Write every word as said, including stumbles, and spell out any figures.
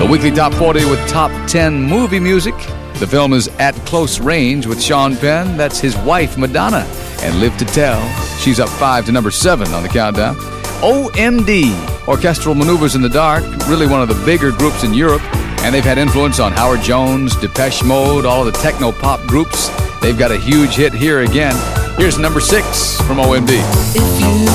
The weekly Top forty with Top ten movie music. The film is At Close Range with Sean Penn. That's his wife, Madonna. And Live to Tell. She's up five to number seven on the countdown. O M D, Orchestral Maneuvers in the Dark, really one of the bigger groups in Europe. And they've had influence on Howard Jones, Depeche Mode, all of the techno-pop groups. They've got a huge hit here again. Here's number six from O M D. If you